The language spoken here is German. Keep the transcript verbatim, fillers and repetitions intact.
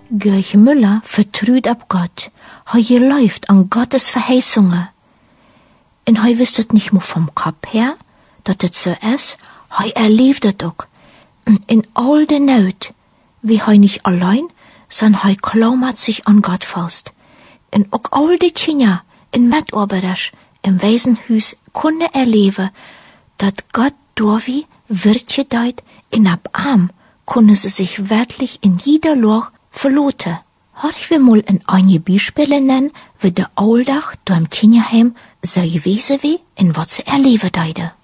Georg Müller vertraut auf Gott. Hij geläuft an Gottes Verheißungen. Und hij wist het nicht nur vom Kopf her, dat het so ist, hij erlebt het ook. In all der Not, wie hij nicht allein, sondern hij klammert sich an Gott fast. Und auch all die Kinder in Mitarbeiters im Waisenhuis kunnen erleben, dat Gott durch wird gedeiht, in ab Arm können sie sich wirklich in jeder Loch verloten. Horch wir mal in einige Beispiele nennen, wie der Alltag da im Kinderheim so gewesen wie, in was sie erleben deide.